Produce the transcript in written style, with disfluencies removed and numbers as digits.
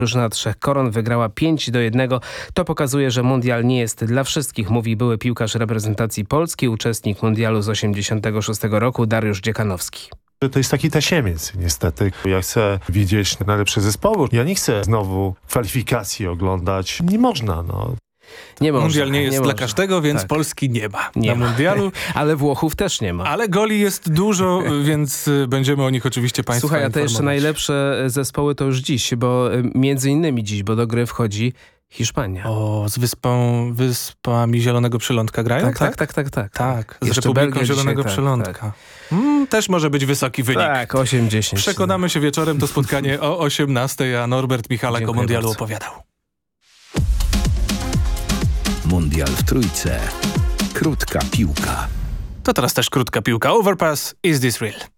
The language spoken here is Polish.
Drużyna 3 koron wygrała 5-1. To pokazuje, że mundial nie jest dla wszystkich, mówi były piłkarz reprezentacji Polski, uczestnik mundialu z 1986 roku Dariusz Dziekanowski. To jest taki tasiemiec niestety. Ja chcę widzieć najlepsze zespoły. Ja nie chcę znowu kwalifikacji oglądać. Nie można, no. Nie można, mundial nie jest dla można. każdego, więc Tak. Polski nie ma Nie na ma. mundialu. Ale Włochów też nie ma. Ale goli jest dużo, więc będziemy o nich oczywiście Państwa Słuchaj, a te informować. jeszcze najlepsze zespoły to już dziś, bo między innymi dziś, bo do gry wchodzi Hiszpania. O, z Wyspami Zielonego Przylądka grają, tak? Tak, z Jeszcze Republiką Belgia Zielonego dzisiaj, Przylądka. Też może być wysoki wynik. Tak, 8-10. Przekonamy się wieczorem, to spotkanie o 18:00, a Norbert Michalak Dziękuję o mundialu bardzo. opowiadał. Mundial w Trójce. Krótka piłka. To teraz też krótka piłka. Overpass, is this real?